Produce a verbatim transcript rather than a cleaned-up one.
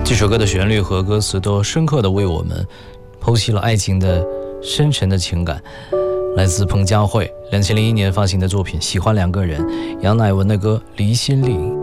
这首歌的旋律和歌词都深刻地为我们剖析了爱情的深沉的情感。来自彭佳慧二零零一年发行的作品《喜欢两个人》，杨乃文的歌《离心力》。